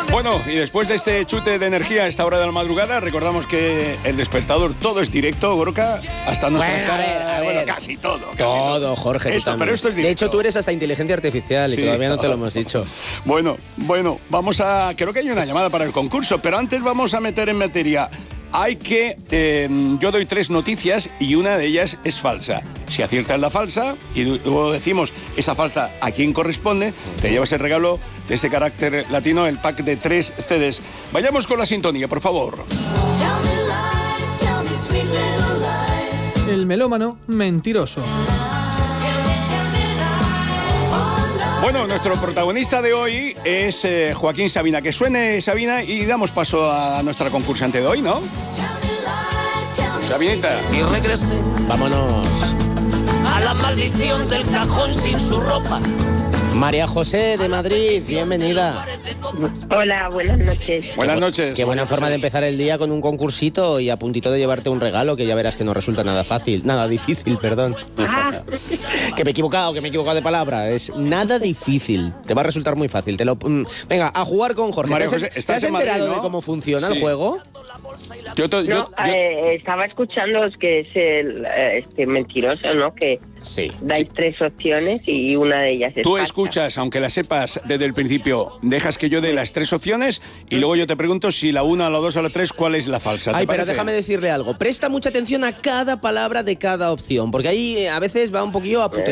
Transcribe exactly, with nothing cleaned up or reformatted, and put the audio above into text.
Bueno, y después de este chute de energía a esta hora de la madrugada, recordamos que el despertador todo es directo, Gorka, hasta nuestra bueno, a ver, a ver. Bueno, casi todo. Casi todo, todo, Jorge. Esto, pero esto es directo. De hecho, tú eres hasta inteligencia artificial y Sí. todavía no te lo hemos dicho. Bueno, bueno, vamos a... Creo que hay una llamada para el concurso, pero antes vamos a meter en materia. Hay que... Eh, yo doy tres noticias y una de ellas es falsa. Si aciertas la falsa y luego decimos esa falsa a quién corresponde, te llevas el regalo de ese carácter latino, el pack de tres C Ds. Vayamos con la sintonía, por favor. El melómano mentiroso. Bueno, nuestro protagonista de hoy es eh, Joaquín Sabina. Que suene Sabina y damos paso a nuestra concursante de hoy, ¿no? Sabinita. Y regresé Vámonos. a la maldición del cajón sin su ropa. María José de Madrid, bienvenida. Hola, buenas noches. Buenas noches. Qué buena forma de empezar el día con un concursito y a puntito de llevarte un regalo que ya verás que no resulta nada fácil, nada difícil, perdón. Ah, Que me he equivocado, que me he equivocado de palabra. Es nada difícil. Te va a resultar muy fácil. Te lo, mm, venga, a jugar con Jorge. María ¿Te has, José, te estás has en Madrid, enterado ¿no? de cómo funciona Sí. el juego? Yo, te- yo- no, yo- eh, estaba escuchando que es el eh, este mentiroso, ¿no? Que Sí. dais tres opciones y una de ellas es Tú falsa. escuchas, aunque la sepas desde el principio, dejas que yo dé las tres opciones y luego yo te pregunto si la una, la dos o la tres, ¿cuál es la falsa? ¿Te Ay, pero parece? déjame decirle algo. Presta mucha atención a cada palabra de cada opción, porque ahí eh, a veces va un poquillo a putear.